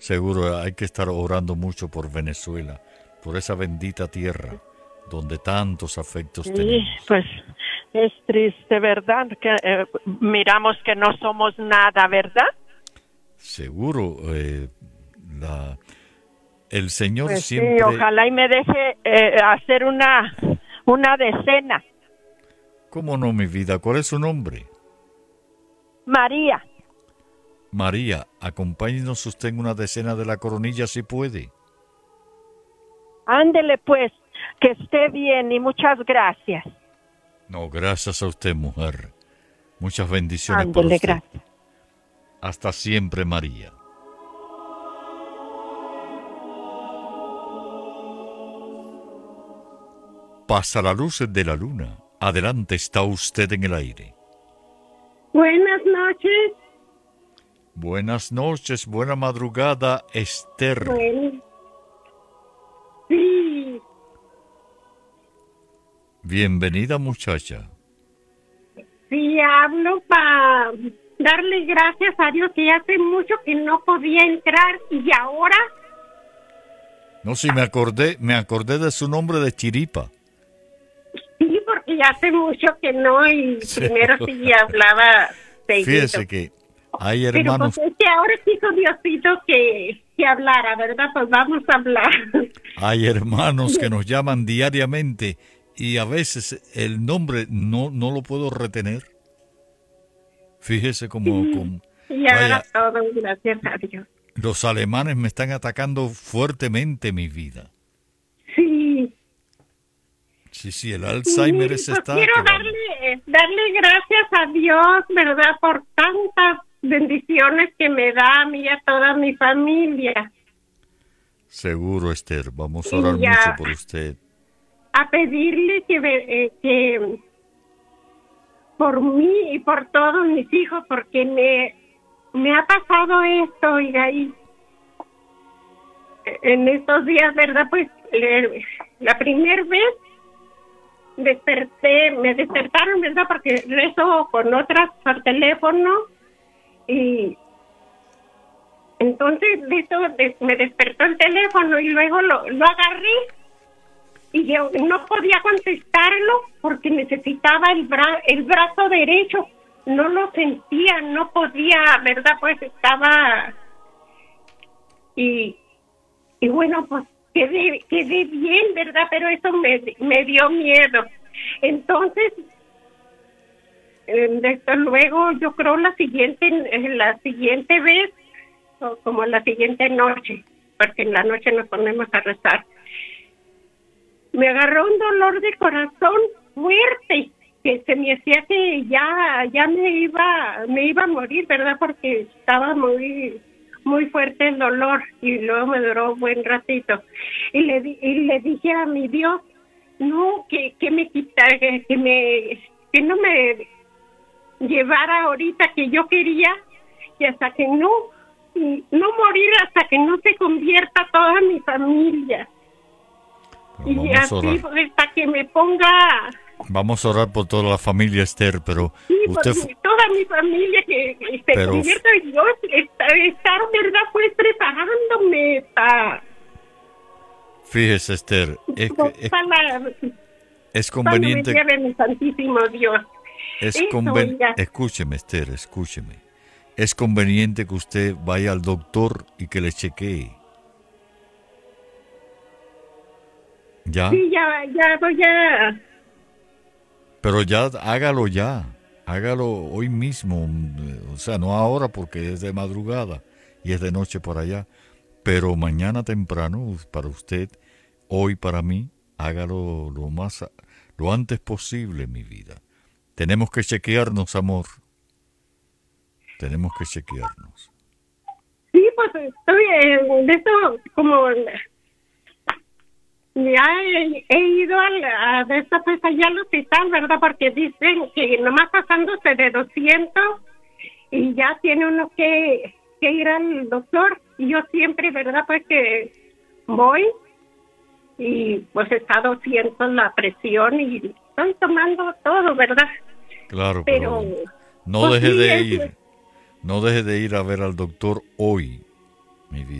Seguro hay que estar orando mucho por Venezuela, por esa bendita tierra donde tantos afectos Sí, tenemos. pues es triste, ¿verdad? Que miramos que no somos nada, ¿verdad? Seguro, la, el Señor Pues sí, siempre... ojalá y me deje hacer una decena. ¿Cómo no, mi vida? ¿Cuál es su nombre? María, María, acompáñenos usted en una decena de la coronilla si puede. ándele pues, que esté bien y muchas gracias. No, gracias a usted, mujer. Muchas bendiciones para Ándele, usted. gracias. Hasta siempre, María. Pasa la luz de la luna. Adelante está usted en el aire. Buenas noches. Buenas noches, buena madrugada, Esther. Bueno, sí, Bienvenida, muchacha. sí hablo para darle gracias a Dios que hace mucho que no podía entrar y ahora No, si me acordé de su nombre de Chiripa. sí, porque ya hace mucho que no y Sí. primero sí hablaba seguido. Fíjese que hay Pero pues hermanos, es que ahora quiso Diosito que hablara, ¿verdad? Pues vamos a hablar. hay hermanos que nos llaman diariamente y a veces el nombre no lo puedo retener. Fíjese como Y vaya, ahora todo, gracias a Dios. los alemanes me están atacando fuertemente mi vida. Sí. Sí, el Sí, Alzheimer se pues está quiero acabando. darle gracias a Dios, ¿verdad? Por tantas bendiciones que me da a mí y a toda mi familia. Seguro, Esther, vamos a orar Y mucho ya por usted. a pedirle que por mí y por todos mis hijos, porque me ha pasado esto, oiga, y en estos días, ¿verdad? Pues la primera vez me despertaron, ¿verdad? Porque rezo con otras por teléfono y entonces me despertó el teléfono y luego lo agarré y yo no podía contestarlo porque necesitaba el brazo derecho, no lo sentía, no podía, ¿verdad? Pues estaba y bueno, pues quedé bien, ¿verdad? Pero eso me dio miedo. Entonces, desde luego, yo creo la siguiente vez, o como la siguiente noche, porque en la noche nos ponemos a rezar, me agarró un dolor de corazón fuerte, que se me hacía que ya me iba a morir, ¿verdad? Porque estaba muy fuerte el dolor y luego me duró un buen ratito. Y le dije a mi Dios, no, que me quitara, que no me llevara ahorita que yo quería y hasta que no morir, hasta que no se convierta toda mi familia. Bueno, Y vamos a así orar. pues, hasta que me ponga, Vamos a orar por toda la familia, Esther, pero sí, usted, toda mi familia que se pero convierta en Dios, estar, ¿verdad? Pues preparándome fíjese, Esther, para la es cuando me conveniente, lleve mi santísimo Dios. Eso, oiga. escúcheme, Esther, escúcheme. Es conveniente que usted vaya al doctor y que le chequee. ¿Ya? Sí, ya voy a... Pero ya, hágalo ya. Hágalo hoy mismo. O sea, no ahora porque es de madrugada y es de noche por allá. Pero mañana temprano para usted, hoy para mí, hágalo lo antes posible, mi vida. Tenemos que chequearnos, amor. Tenemos que chequearnos. Sí, pues estoy de eso, como ya he ido de esta pues allá al hospital, ¿verdad? Porque dicen que nomás pasándose de 200 y ya tiene uno que ir al doctor. Y yo siempre, ¿verdad? Pues que voy y pues está a 200 la presión y estoy tomando todo, ¿verdad? Claro, Pero pero no pues deje sí, de ir. No deje de ir a ver al doctor hoy, mi vida.